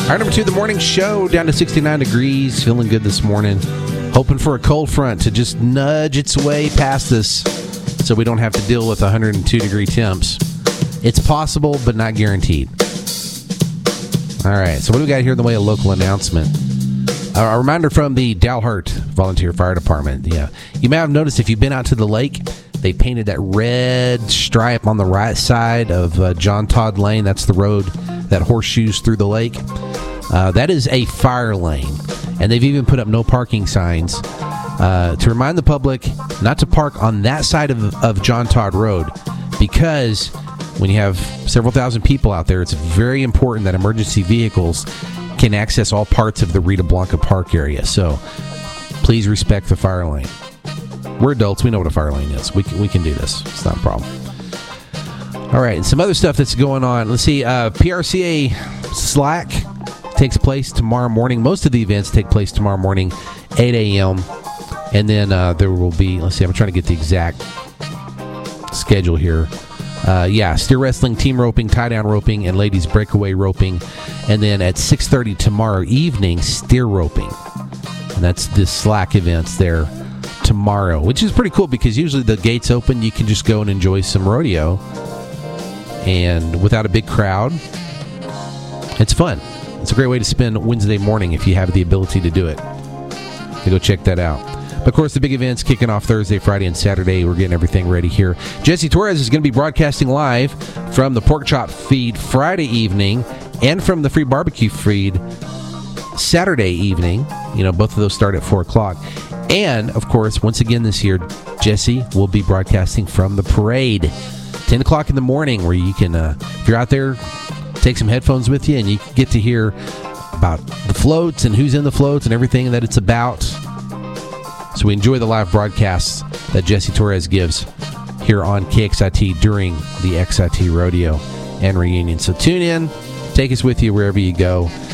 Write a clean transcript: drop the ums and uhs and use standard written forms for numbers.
right, number 2, the morning show, down to 69 degrees. Feeling good this morning. Hoping for a cold front to just nudge its way past us so we don't have to deal with 102-degree temps. It's possible, but not guaranteed. All right, so what do we got here in the way of local announcement? A reminder from the Dalhart Volunteer Fire Department. Yeah, you may have noticed if you've been out to the lake, they painted that red stripe on the right side of John Todd Lane. That's the road that horseshoes through the lake. That is a fire lane. And they've even put up no parking signs to remind the public not to park on that side of John Todd Road, because when you have several thousand people out there, it's very important that emergency vehicles can access all parts of the Rita Blanca Park area. So please respect the fire lane. We're adults. We know what a fire lane is. We can do this. It's not a problem. All right. And some other stuff that's going on. Let's see. PRCA Slack takes place tomorrow morning. Most of the events take place tomorrow morning, 8 a.m. And then there will be, let's see, I'm trying to get the exact schedule here. Steer wrestling, team roping, tie-down roping, and ladies breakaway roping. And then at 6:30 tomorrow evening, steer roping. And that's the Slack events there tomorrow, which is pretty cool because usually the gates open, you can just go and enjoy some rodeo. And without a big crowd, it's fun. It's a great way to spend Wednesday morning if you have the ability to do it. So go check that out. But of course, the big events kicking off Thursday, Friday, and Saturday. We're getting everything ready here. Jesse Torres is going to be broadcasting live from the Pork Chop feed Friday evening and from the Free Barbecue feed Saturday evening. You know, both of those start at 4 o'clock. And, of course, once again this year, Jesse will be broadcasting from the parade, 10 o'clock in the morning, where you can, if you're out there, take some headphones with you, and you can get to hear about the floats and who's in the floats and everything that it's about. So we enjoy the live broadcasts that Jesse Torres gives here on KXIT during the XIT Rodeo and Reunion. So tune in, take us with you wherever you go.